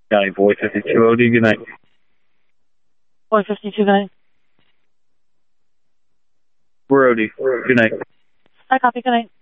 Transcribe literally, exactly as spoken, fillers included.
County Boy fifty-two O D, good night. Boy fifty-two, good night. We're O D, good night. I copy, good night.